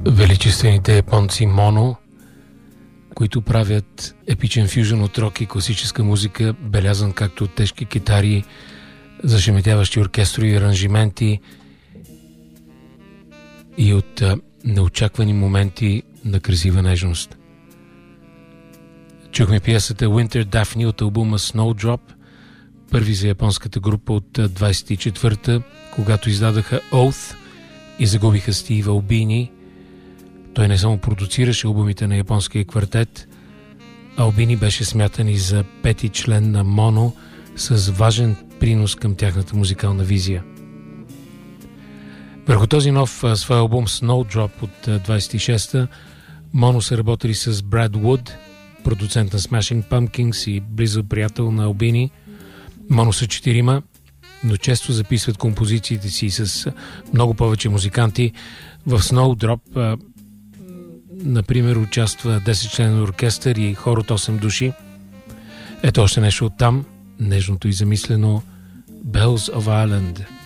величествените японци Моно, които правят епичен фюжън от рок и класическа музика, белязан както от тежки китари, зашеметяващи оркестрови аранжименти и от неочаквани моменти на красива нежност. Чухме пиесата Winter Daphne от албума Snowdrop, първи за японската група от 24-та, когато издадаха Oath и загубиха Стив Албини. Той не само продуцираше албумите на японския квартет, Албини беше смятан и за пети член на Моно с важен принос към тяхната музикална визия. Върху този нов свой албум Snowdrop от 26-та, Моно са работили с Брад Вуд, продуцент на Smashing Pumpkins и близък приятел на Албини. Моно са 4, но често записват композициите си с много повече музиканти. В Snowdrop, например, участва 10-членен оркестър и хор от 8 души. Ето още нещо от там, нежното и замислено Bells of Ireland.